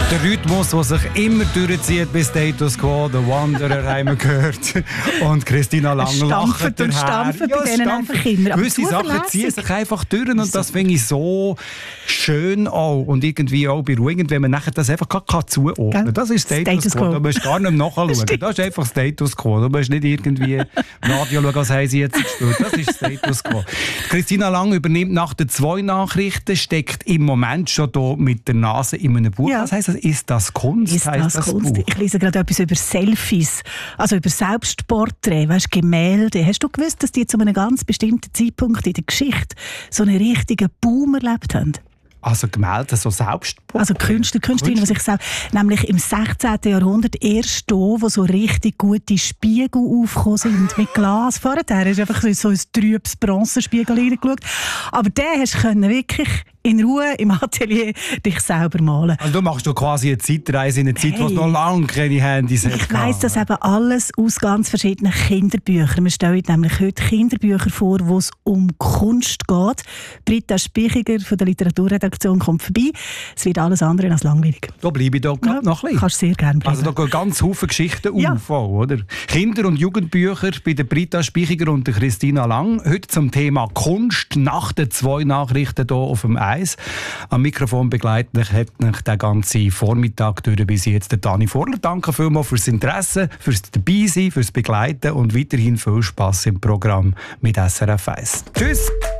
Der Rhythmus, der sich immer durchzieht bis Status Quo, The Wanderer haben wir gehört. Und Christina Lang lacht und stampfen bei denen einfach immer. Gewisse Sachen ziehen sich einfach durch und das finde ich so schön auch und irgendwie auch beruhigend, wenn man nachher das einfach zuordnen kann. Das ist Status Quo. Du musst gar nicht nachschauen. Das ist einfach Status Quo. Du musst nicht irgendwie im Radio schauen, was haben sie jetzt gespielt. Das ist Status Quo. Christina Lang übernimmt nach den 2 Nachrichten, steckt im Moment schon hier mit der Nase in einem Buch. Ja. Was heisst das? Ist das Kunst? Ist das Kunst? Buch? Ich lese gerade etwas über Selfies, also über Selbstporträts, weißt, Gemälde. Hast du gewusst, dass die zu einem ganz bestimmten Zeitpunkt in der Geschichte so einen richtigen Boom erlebt haben? Also Gemälde, so Selbstporträts? Also Künstlerinnen, was ich sage, nämlich im 16. Jahrhundert erst hier, wo so richtig gute Spiegel aufgekommen sind mit Glas. Vorher hast du einfach so ein trübes Bronzenspiegel reingeschaut. Aber den hast du wirklich in Ruhe im Atelier dich selber malen. Also du machst quasi eine Zeitreise in eine Zeit, wo es noch lange keine Handys hat. Ich weiss das eben alles aus ganz verschiedenen Kinderbüchern. Wir stellen nämlich heute Kinderbücher vor, wo es um Kunst geht. Britta Spichiger von der Literaturredaktion kommt vorbei. Es wird alles andere als langweilig. Da bleibe ich doch noch ein bisschen. Kannst sehr gerne bleiben. Also da gehen ganz viele Geschichten auf, oder? Kinder- und Jugendbücher bei der Britta Spichiger und der Christina Lang. Heute zum Thema Kunst nach den 2 Nachrichten hier auf dem Eis. Am Mikrofon begleitet mich den ganzen Vormittag durch bis jetzt der Dani Vorler. Danke vielmals fürs Interesse, fürs Dabeisein, fürs Begleiten und weiterhin viel Spass im Programm mit SRF 1. Tschüss!